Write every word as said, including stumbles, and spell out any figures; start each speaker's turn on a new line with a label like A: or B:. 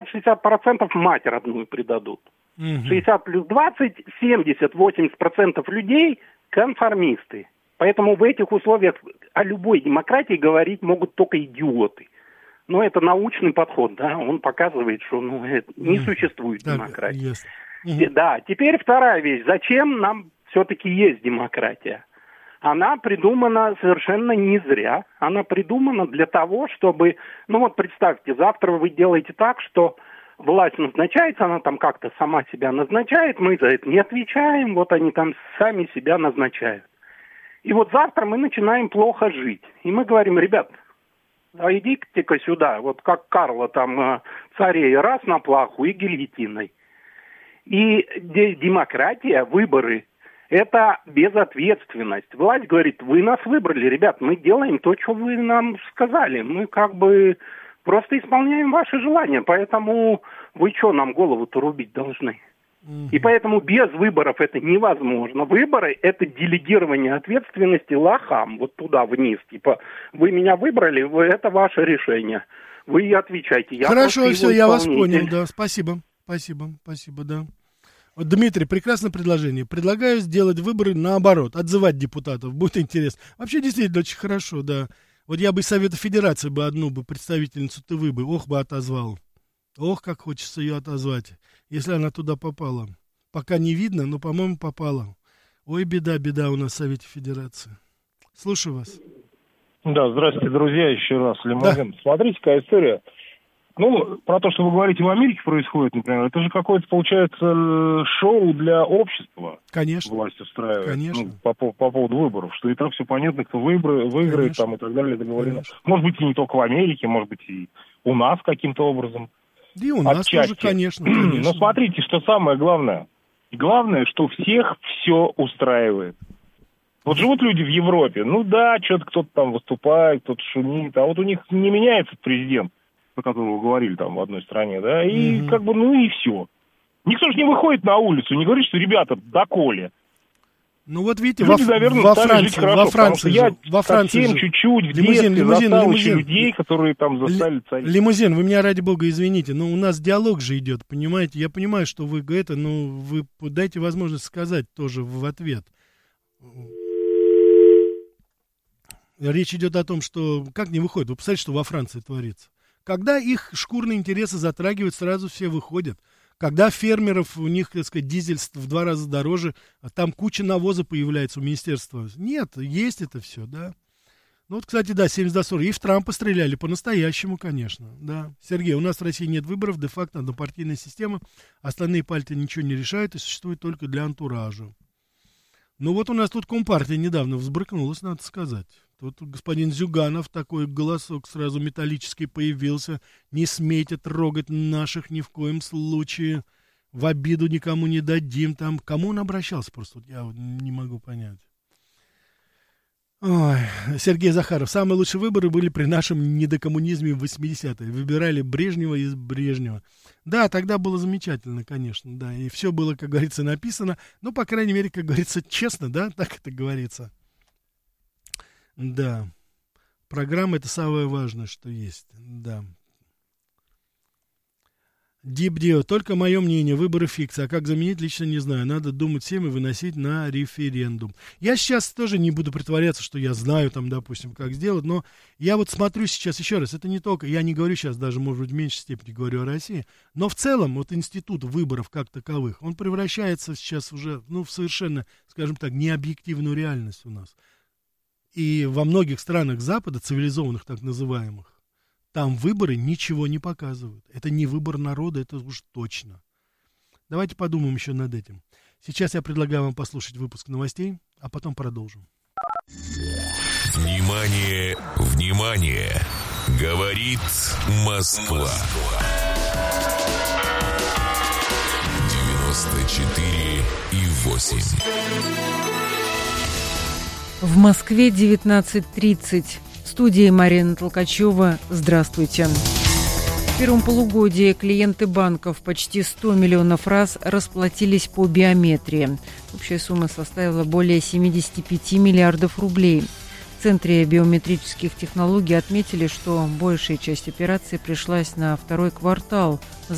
A: шестьдесят процентов мать родную предадут.
B: Угу.
A: шестьдесят плюс двадцать, семьдесят, восемьдесят процентов людей конформисты. Поэтому в этих условиях о любой демократии говорить могут только идиоты. Но это научный подход, да, он показывает, что ну, это не mm. существует
B: так,
A: демократии.
B: Yes. Mm-hmm.
A: Да, теперь вторая вещь. Зачем нам все-таки есть демократия? Она придумана совершенно не зря. Она придумана для того, чтобы... Ну вот представьте, завтра вы делаете так, что власть назначается, она там как-то сама себя назначает, мы за это не отвечаем, вот они там сами себя назначают. И вот завтра мы начинаем плохо жить. И мы говорим, ребят, а идите-ка сюда, вот как Карла там царей раз на плаху и гильотиной. И демократия, выборы, это безответственность. Власть говорит, вы нас выбрали, ребят, мы делаем то, что вы нам сказали. Мы как бы просто исполняем ваши желания, поэтому вы что, нам голову-то рубить должны? И поэтому без выборов это невозможно. Выборы – это делегирование ответственности лохам, вот туда вниз. Типа, вы меня выбрали, вы, это ваше решение. Вы и отвечайте. Я
B: Хорошо, все, я вас понял, да. Спасибо, спасибо, спасибо, да. Вот, Дмитрий, прекрасное предложение. Предлагаю сделать выборы наоборот, отзывать депутатов. Будет интересно. Вообще, действительно, очень хорошо, да. Вот я бы из Совета Федерации бы одну бы представительницу ТВ бы, ох, бы отозвал. Ох, как хочется ее отозвать, если она туда попала. Пока не видно, но, по-моему, попала. Ой, беда, беда у нас в Совете Федерации. Слушаю вас.
C: Да, здравствуйте, друзья, еще раз. Лимузин. Да. Смотрите, какая история. Ну, про то, что вы говорите, в Америке происходит, например, это же какое-то, получается, шоу для общества.
B: Конечно.
C: Власть устраивает.
B: Конечно.
C: Ну, по, по поводу выборов, что и так все понятно, кто выбры, выиграет там и так далее. Договорено. Может быть, и не только в Америке, может быть, и у нас каким-то образом.
B: И у нас
C: отчасти.
B: тоже, конечно, конечно.
C: Но смотрите, что самое главное. Главное, что всех все устраивает. Вот живут люди в Европе, ну да, что-то кто-то там выступает, кто-то шумит, а вот у них не меняется президент, про которого вы говорили там в одной стране, да, и mm-hmm. как бы, ну и все. Никто же не выходит на улицу, не говорит, что, ребята, доколе.
B: Ну вот видите,
C: люди,
B: во,
C: наверное,
B: во Франции,
C: хорошо,
B: во Франции,
C: я
B: во Франции
C: совсем
B: же.
C: чуть-чуть в
B: Лимузин,
C: детстве
B: лимузин,
C: застал
B: лимузин.
C: еще людей, которые там застали царей.
B: Лимузин, вы меня ради бога извините, но у нас диалог же идет, понимаете? Я понимаю, что вы это, но вы дайте возможность сказать тоже в ответ. Речь идет о том, что как не выходит. Вы представляете, что во Франции творится? Когда их шкурные интересы затрагивают, сразу все выходят. Когда фермеров, у них, так сказать, дизель в два раза дороже, а там куча навоза появляется у министерства. Нет, есть это все, да. Ну вот, кстати, да, семьдесят до сорока. И в Трампа стреляли по-настоящему, конечно, да. Сергей, у нас в России нет выборов, де-факто однопартийная система. Остальные партии ничего не решают и существуют только для антуража. Ну вот у нас тут Компартия недавно взбрыкнулась, надо сказать. Тут господин Зюганов, такой голосок сразу металлический появился. Не смейте трогать наших ни в коем случае. В обиду никому не дадим. Там, кому он обращался просто? Я не могу понять. Ой, Сергей Захаров. Самые лучшие выборы были при нашем недокоммунизме в восьмидесятые. Выбирали Брежнева из Брежнева. Да, тогда было замечательно, конечно, да. И все было, как говорится, написано. Ну, по крайней мере, как говорится, честно, да, так это говорится. Да, программа — это самое важное, что есть, да. Дипдио, только мое мнение, выборы фикция, а как заменить, лично не знаю, надо думать всем и выносить на референдум. Я сейчас тоже не буду притворяться, что я знаю там, допустим, как сделать, но я вот смотрю сейчас еще раз, это не только, я не говорю сейчас даже, может быть, в меньшей степени говорю о России, но в целом вот институт выборов как таковых, он превращается сейчас уже, ну, в совершенно, скажем так, необъективную реальность у нас. И во многих странах Запада, цивилизованных так называемых, там выборы ничего не показывают. Это не выбор народа, это уж точно. Давайте подумаем еще над этим. Сейчас я предлагаю вам послушать выпуск новостей, а потом продолжим.
D: Внимание, внимание! Говорит Москва. девяносто четыре и восемь.
E: В Москве девятнадцать тридцать. В студии Марина Толкачева. Здравствуйте. В первом полугодии клиенты банков почти сто миллионов раз расплатились по биометрии. Общая сумма составила более семьдесят пять миллиардов рублей. В Центре биометрических технологий отметили, что большая часть операций пришлась на второй квартал